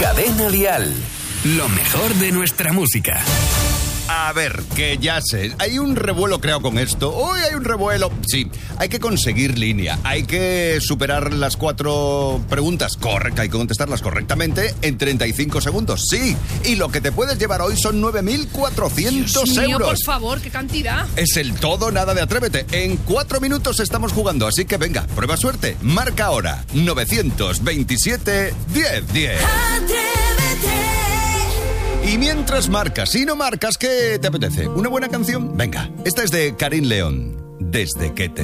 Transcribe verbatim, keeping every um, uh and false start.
Cadena Dial. Lo mejor de nuestra música. A ver, que ya sé, hay un revuelo creado con esto. Hoy hay un revuelo. Sí, hay que conseguir línea. Hay que superar las cuatro preguntas correctas. Hay que contestarlas correctamente en treinta y cinco segundos. Sí, y lo que te puedes llevar hoy son nueve mil cuatrocientos Dios mío, euros. por favor, qué cantidad. Es el todo, nada de Atrévete. En cuatro minutos estamos jugando, así que venga, prueba suerte. Marca ahora novecientos veintisiete diez diez. Y mientras marcas y no marcas, ¿qué te apetece? ¿Una buena canción? Venga, esta es de Karim León. Desde que te